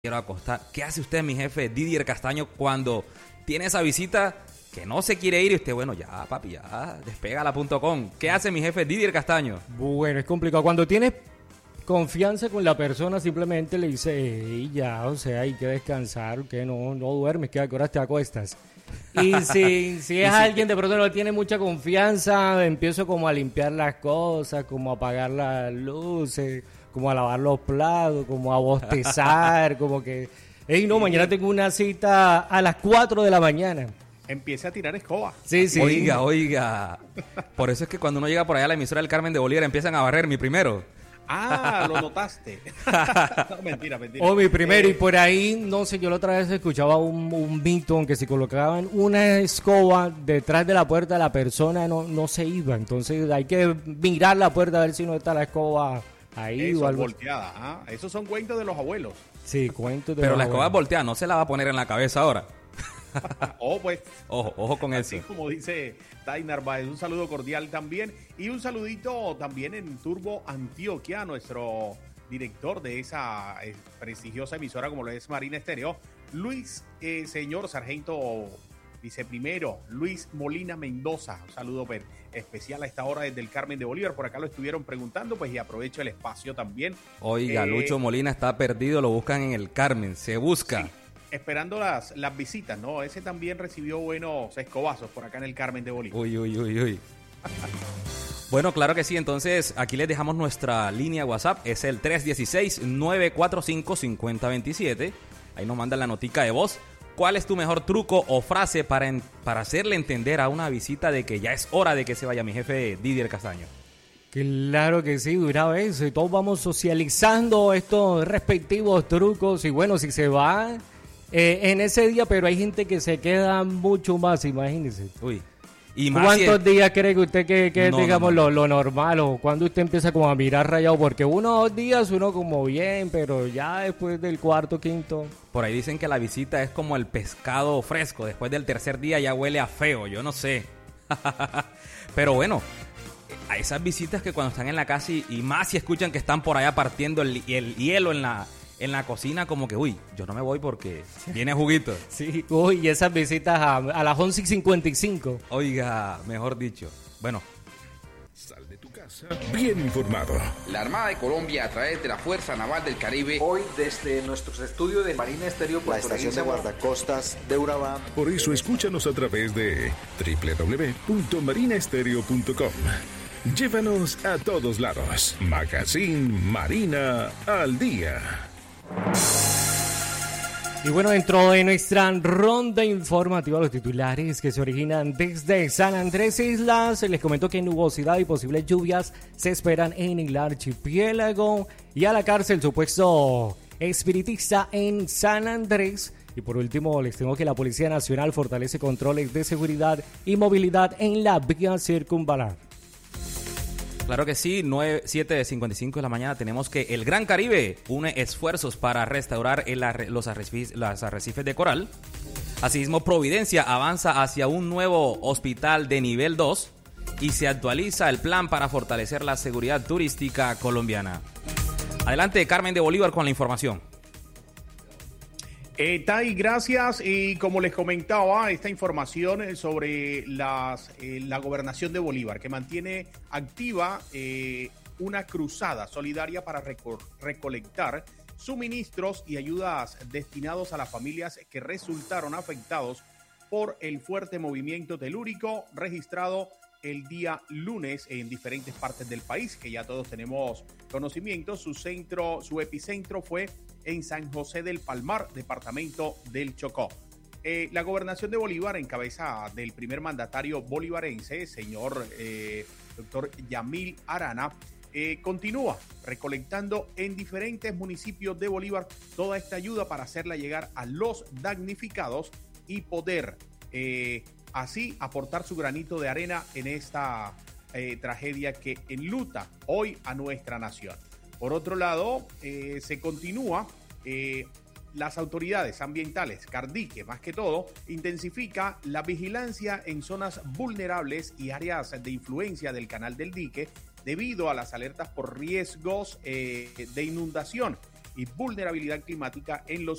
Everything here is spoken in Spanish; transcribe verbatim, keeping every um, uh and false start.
quiero acostar. ¿Qué hace usted, mi jefe Didier Castaño, cuando tiene esa visita que no se quiere ir y usted, bueno, ya, papi, ya, despégala punto com? ¿Qué hace mi jefe Didier Castaño? Bueno, es complicado. Cuando tienes confianza con la persona, simplemente le dice, hey, ya, o sea, hay que descansar, que no, no duermes, que a qué horas te acuestas. Y si, si es y si alguien de pronto no tiene mucha confianza, empiezo como a limpiar las cosas, como a apagar las luces, como a lavar los platos, como a bostezar, como que, hey, no, mañana tengo una cita a las cuatro de la mañana. Empiece a tirar escoba. Sí, sí. Oiga, oiga. Por eso es que cuando uno llega por allá a la emisora del Carmen de Bolívar empiezan a barrer mi primero. Ah, lo notaste. No, mentira, mentira. O mi primero, Eh, y por ahí, no sé, yo la otra vez escuchaba un, un mito en que si colocaban una escoba detrás de la puerta, la persona no, no se iba. Entonces hay que mirar la puerta a ver si no está la escoba ahí Eso, o algo. volteada. ¿Ah? Esos son cuentos de los abuelos. Sí, cuento de Pero los la escoba abuelos. volteada no se la va a poner en la cabeza ahora. O pues, Ojo, ojo con así eso. como dice Tai Narváez, un saludo cordial también. Y un saludito también en Turbo Antioquia, nuestro director de esa eh, prestigiosa emisora como lo es Marina Estéreo, Luis, eh, señor sargento viceprimero, Luis Molina Mendoza. Un saludo per, especial a esta hora desde el Carmen de Bolívar. Por acá lo estuvieron preguntando, pues y aprovecho el espacio también. Oiga, Eh, Lucho Molina está perdido, lo buscan en el Carmen, se busca. Sí, esperando las, las visitas, ¿no? Ese también recibió buenos escobazos por acá en el Carmen de Bolívar. Uy, uy, uy, uy. Bueno, claro que sí. Entonces, aquí les dejamos nuestra línea WhatsApp. Es el tres uno seis, nueve cuatro cinco, cinco cero dos siete. Ahí nos mandan la notica de voz. ¿Cuál es tu mejor truco o frase para, en- para hacerle entender a una visita de que ya es hora de que se vaya mi jefe Didier Castaño? Claro que sí, una vez, y todos vamos socializando estos respectivos trucos y bueno, si se va eh, en ese día, pero hay gente que se queda mucho más, imagínese. Uy. Y más si ¿Cuántos es- días cree que usted que, que No, digamos no, no. Lo, lo normal o cuando usted empieza como a mirar rayado? Porque unos días uno como bien, pero ya después del cuarto, quinto... Por ahí dicen que la visita es como el pescado fresco. Después del tercer día ya huele a feo, yo no sé. Pero bueno, a esas visitas que cuando están en la casa y, y más si escuchan que están por allá partiendo el, el hielo en la, en la cocina, como que, uy, yo no me voy porque viene juguito. Sí, uy, y esas visitas a, a las once y cincuenta y cinco. Oiga, mejor dicho. Bueno, Sal de tu casa bien informado. La Armada de Colombia, a través de la Fuerza Naval del Caribe, Hoy desde nuestros estudios de Marina Estéreo, La Puerto estación de Rico, guardacostas de Urabá. Por eso escúchanos a través de doble u doble u doble u punto marina estéreo punto com. Llévanos a todos lados. Magazine Marina al día. Y bueno, dentro de nuestra ronda informativa, los titulares que se originan desde San Andrés Islas, les comento que nubosidad y posibles lluvias se esperan en el archipiélago. Y a la cárcel, supuesto espiritista en San Andrés. Y por último, les tengo que la Policía Nacional fortalece controles de seguridad y movilidad en la vía circunvalar. claro que sí, nueve, siete cincuenta y cinco de la mañana tenemos que el Gran Caribe une esfuerzos para restaurar el arre- los, arrecifes, los arrecifes de coral. Asimismo, Providencia avanza hacia un nuevo hospital de nivel dos y se actualiza el plan para fortalecer la seguridad turística colombiana. Adelante, Carmen de Bolívar con la información. Eh, Tai, gracias. Y como les comentaba, esta información eh, sobre las, eh, la gobernación de Bolívar, que mantiene activa eh, una cruzada solidaria para reco- recolectar suministros y ayudas destinados a las familias que resultaron afectados por el fuerte movimiento telúrico registrado el día lunes en diferentes partes del país, que ya todos tenemos conocimiento. Su centro, su epicentro fue en San José del Palmar, departamento del Chocó. Eh, la gobernación de Bolívar, en cabeza del primer mandatario bolivarense, señor eh, doctor Yamil Arana, eh, continúa recolectando en diferentes municipios de Bolívar toda esta ayuda para hacerla llegar a los damnificados y poder eh, así aportar su granito de arena en esta eh, tragedia que enluta hoy a nuestra nación. Por otro lado, eh, se continúa, eh, las autoridades ambientales, Cardique más que todo, intensifica la vigilancia en zonas vulnerables y áreas de influencia del Canal del Dique debido a las alertas por riesgos eh, de inundación y vulnerabilidad climática en los